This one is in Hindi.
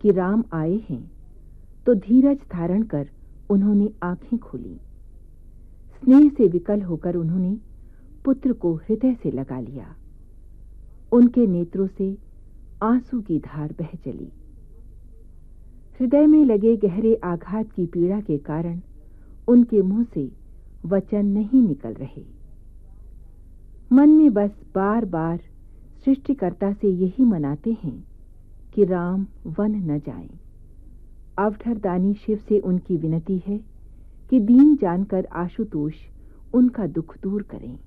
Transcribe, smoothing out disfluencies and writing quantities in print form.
कि राम आए हैं तो धीरज धारण कर उन्होंने आंखें खोली। स्नेह से विकल होकर उन्होंने पुत्र को हृदय से लगा लिया। उनके नेत्रों से आंसू की धार बह चली। हृदय में लगे गहरे आघात की पीड़ा के कारण उनके मुंह से वचन नहीं निकल रहे। मन में बस बार बार सृष्टिकर्ता से यही मनाते हैं कि राम वन न जाएं। अवठरदानी शिव से उनकी विनती है कि दीन जानकर आशुतोष उनका दुख दूर करें।